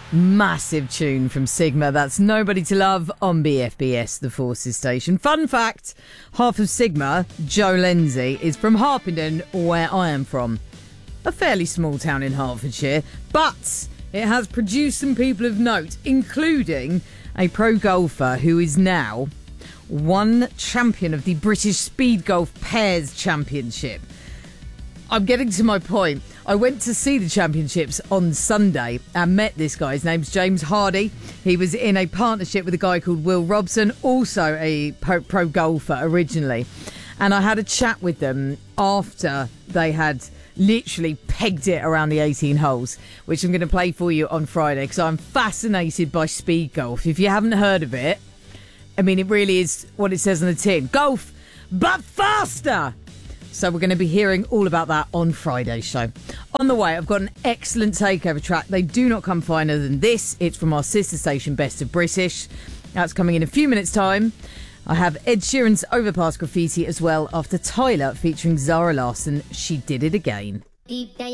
Massive tune from Sigma. That's Nobody to Love on BFBS, the Forces station. Fun fact, half of Sigma, Joe Lindsay, is from Harpenden, where I am from. A fairly small town in Hertfordshire, but it has produced some people of note, including a pro golfer who is now one champion of the British Speed Golf Pairs Championship. I'm getting to my point. I went to see the championships on Sunday and met this guy. His name's James Hardy. He was in a partnership with a guy called Will Robson, also a pro golfer originally. And I had a chat with them after they had literally pegged it around the 18 holes, which I'm going to play for you on Friday because I'm fascinated by speed golf. If you haven't heard of it, I mean, it really is what it says on the tin. Golf, but faster! So we're going to be hearing all about that on Friday's show. On the way, I've got an excellent takeover track. They do not come finer than this. It's from our sister station, Best of British. That's coming in a few minutes' time. I have Ed Sheeran's Overpass Graffiti as well after Tyler featuring Zara Larsson. She Did It Again. Deep down